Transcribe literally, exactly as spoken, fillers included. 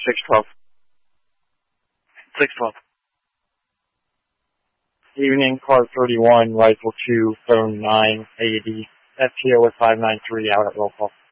six twelve. six twelve. Evening, car thirty-one, rifle two, phone nine eighty, F T O with five nine three out at roll call.